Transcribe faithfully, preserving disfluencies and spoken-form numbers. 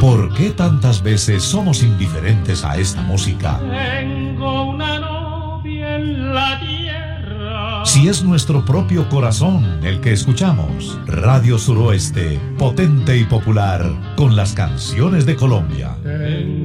¿Por qué tantas veces somos indiferentes a esta música? Tengo una novia en la tierra. Si es nuestro propio corazón el que escuchamos. Radio Suroeste, potente y popular, con las canciones de Colombia. Tengo